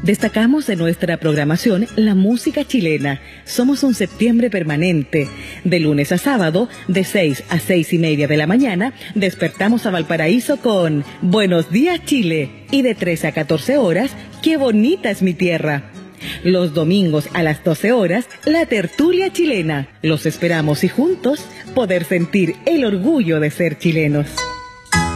Destacamos en nuestra programación la música chilena. Somos un septiembre permanente. De lunes a sábado, de 6 a 6:30 de la mañana, despertamos a Valparaíso con Buenos Días Chile. Y de 13 a 14 horas, ¡Qué bonita es mi tierra! Los domingos a las 12 horas, la tertulia chilena. Los esperamos y juntos poder sentir el orgullo de ser chilenos.